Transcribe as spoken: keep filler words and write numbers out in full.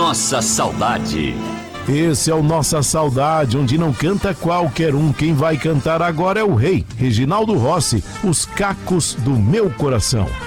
Nossa Saudade. Esse é o Nossa Saudade, onde não canta qualquer um. Quem vai cantar agora é o rei, Reginaldo Rossi, Os Cacos do Meu Coração.